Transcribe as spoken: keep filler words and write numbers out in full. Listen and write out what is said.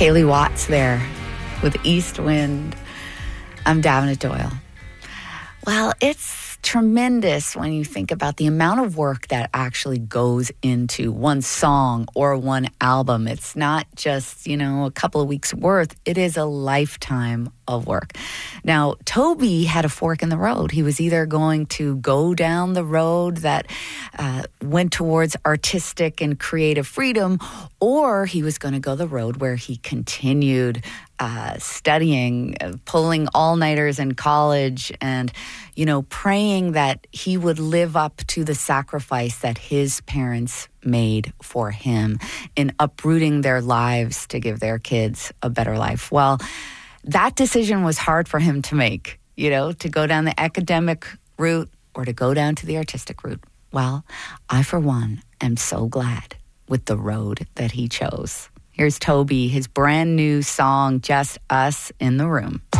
Kaylee Watts there with East Wind. I'm Davina Doyle. Well, it's tremendous when you think about the amount of work that actually goes into one song or one album. It's not just, you know, a couple of weeks worth. It is a lifetime of work. Now, Toby had a fork in the road. He was either going to go down the road that uh, went towards artistic and creative freedom, or he was going to go the road where he continued uh, studying, uh, pulling all-nighters in college, and, you know, praying that he would live up to the sacrifice that his parents made for him in uprooting their lives to give their kids a better life. Well, that decision was hard for him to make, you know, to go down the academic route or to go down to the artistic route. Well, I, for one, am so glad with the road that he chose. Here's Toby, his brand new song, Just Us in the Room.